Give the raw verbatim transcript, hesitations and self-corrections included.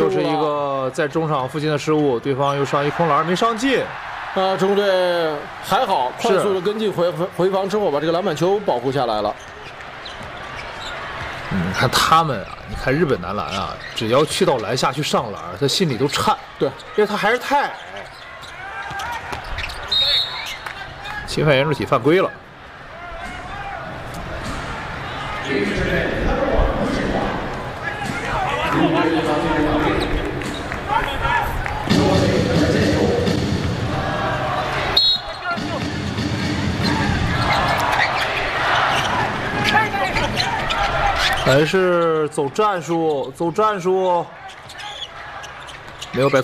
又是一个在中场附近的失误，对方又上一空篮没上进。 啊，中国队还好，快速的跟进回回防之后，把这个篮板球保护下来了。 嗯，你看他们啊，你看日本男篮啊，只要去到篮下去上篮，他心里都颤。 对， 因为他还是太矮。侵犯圆柱体犯规了。还是走战术，走战术，没有摆。